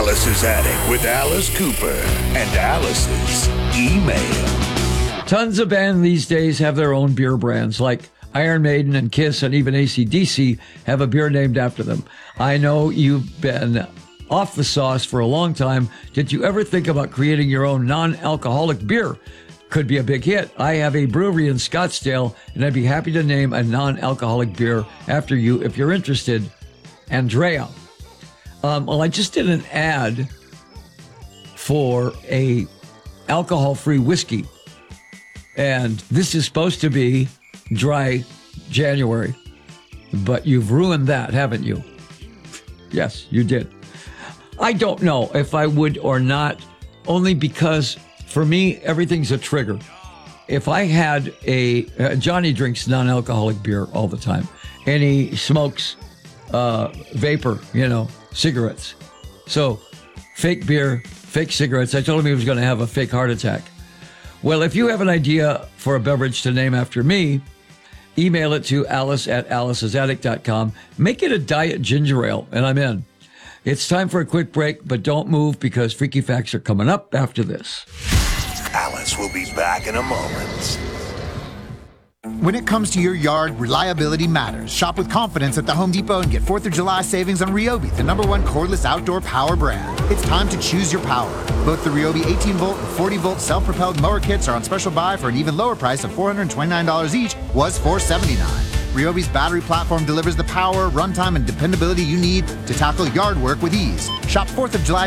Alice's Attic with Alice Cooper and Alice's email. Tons of bands these days have their own beer brands, like Iron Maiden and Kiss and even AC/DC have a beer named after them. I know you've been off the sauce for a long time. Did you ever think about creating your own non-alcoholic beer? Could be a big hit. I have a brewery in Scottsdale, and I'd be happy to name a non-alcoholic beer after you if you're interested. Andrea. Well, I just did an ad for a alcohol-free whiskey, and this is supposed to be dry January, but you've ruined that, haven't you? Yes, you did. I don't know if I would or not, only because for me, everything's a trigger. If I had Johnny drinks non-alcoholic beer all the time, and he smokes vapor, cigarettes. So fake beer, fake cigarettes. I told him he was going to have a fake heart attack. Well, if you have an idea for a beverage to name after me, email it to alice@alicesattic.com. Make it a diet ginger ale, and I'm in. It's time for a quick break, but don't move because Freaky Facts are coming up after this. Alice will be back in a moment. When it comes to your yard, reliability matters. Shop with confidence at the Home Depot and get 4th of July savings on Ryobi, the #1 cordless outdoor power brand. It's time to choose your power. Both the Ryobi 18-volt and 40-volt self-propelled mower kits are on special buy for an even lower price of $429 each, was $479. Ryobi's battery platform delivers the power, runtime, and dependability you need to tackle yard work with ease. Shop 4th of July